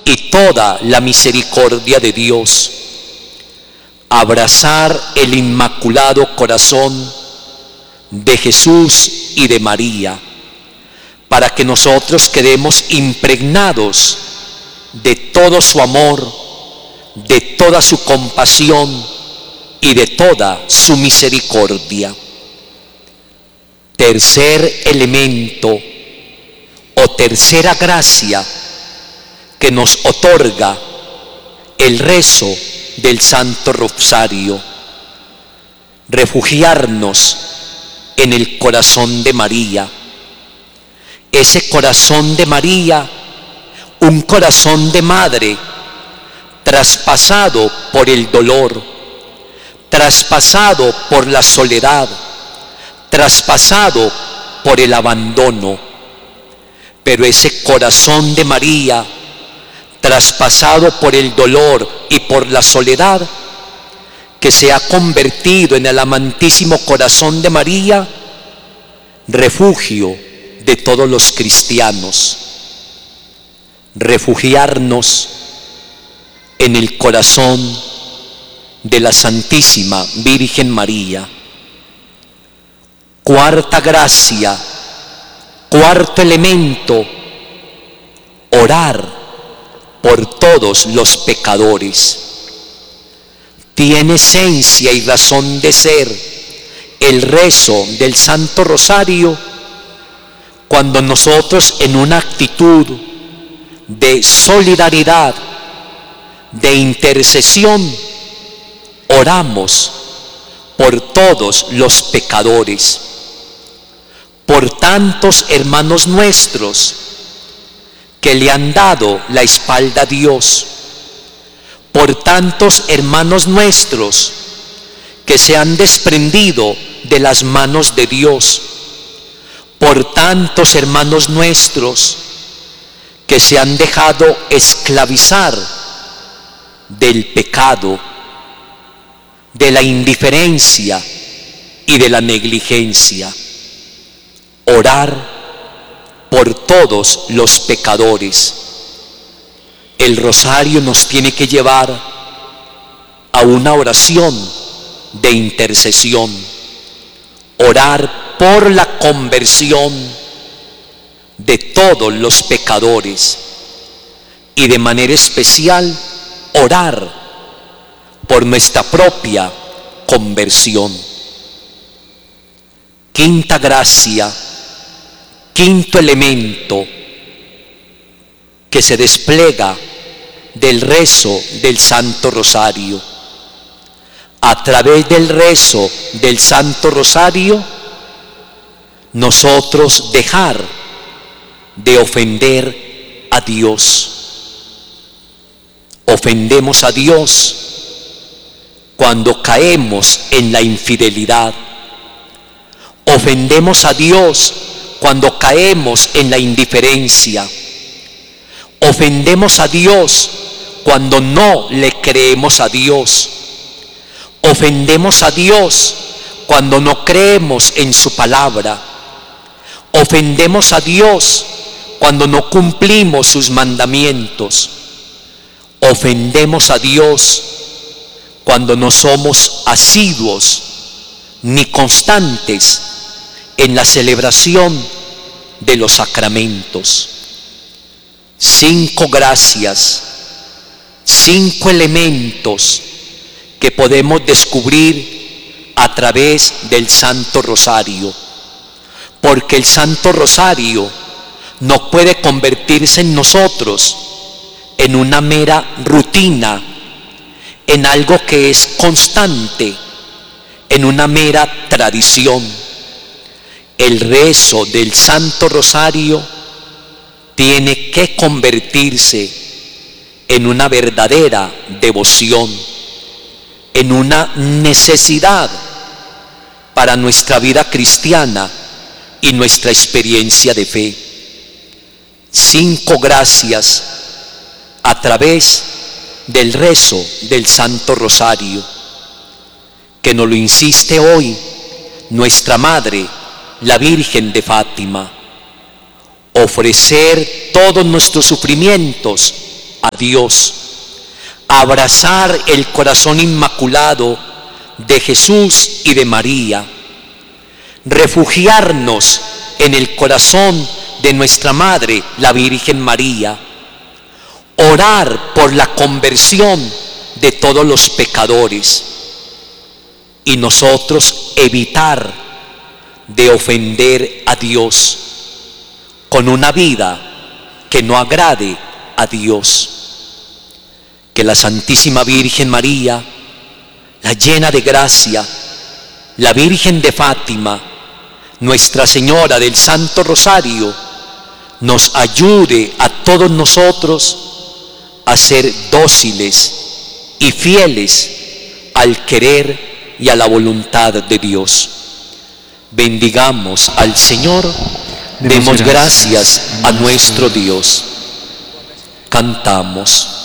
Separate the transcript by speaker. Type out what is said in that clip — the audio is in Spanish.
Speaker 1: y toda la misericordia de Dios, abrazar el inmaculado corazón de Jesús y de María, para que nosotros quedemos impregnados de todo su amor, de toda su compasión y de toda su misericordia. Tercer elemento o tercera gracia que nos otorga el rezo del Santo Rosario: refugiarnos en el corazón de María. Ese corazón de María, un corazón de madre traspasado por el dolor, traspasado por la soledad, traspasado por el abandono. Pero ese corazón de María, traspasado por el dolor y por la soledad, que se ha convertido en el amantísimo corazón de María, refugio de todos los cristianos. Refugiarnos en el corazón de la Santísima Virgen María. Cuarta gracia, cuarto elemento: orar por todos los pecadores. Tiene esencia y razón de ser el rezo del Santo Rosario cuando nosotros, en una actitud de solidaridad, de intercesión, oramos por todos los pecadores, por tantos hermanos nuestros que le han dado la espalda a Dios, por tantos hermanos nuestros que se han desprendido de las manos de Dios, por tantos hermanos nuestros que se han dejado esclavizar del pecado, de la indiferencia y de la negligencia. Orar por todos los pecadores. El rosario nos tiene que llevar a una oración de intercesión. Orar por la conversión de todos los pecadores y de manera especial orar por nuestra propia conversión. Quinta gracia, quinto elemento que se despliega del rezo del Santo Rosario. A través del rezo del Santo Rosario, nosotros dejar de ofender a Dios. Ofendemos a Dios cuando caemos en la infidelidad. Ofendemos a Dios cuando caemos en la indiferencia. Ofendemos a Dios cuando no le creemos a Dios. Ofendemos a Dios cuando no creemos en su palabra. Ofendemos a Dios cuando no cumplimos sus mandamientos. Ofendemos a Dios cuando no somos asiduos ni constantes en la celebración de los sacramentos. 5 gracias, 5 elementos que podemos descubrir a través del Santo Rosario, porque el Santo Rosario no puede convertirse en nosotros en una mera rutina, en algo que es constante, en una mera tradición. El rezo del Santo Rosario tiene que convertirse en una verdadera devoción, en una necesidad para nuestra vida cristiana y nuestra experiencia de fe. 5 gracias a través del rezo del Santo Rosario, que nos lo insiste hoy nuestra Madre, la Virgen de Fátima. Ofrecer todos nuestros sufrimientos a Dios, abrazar el corazón inmaculado de Jesús y de María, refugiarnos en el corazón de nuestra Madre, la Virgen María, orar por la conversión de todos los pecadores y nosotros evitar de ofender a Dios con una vida que no agrade a Dios. Que la Santísima Virgen María, la llena de gracia, la Virgen de Fátima, Nuestra Señora del Santo Rosario, nos ayude a todos nosotros a ser dóciles y fieles al querer y a la voluntad de Dios. Bendigamos al Señor, demos gracias a nuestro Dios. Cantamos.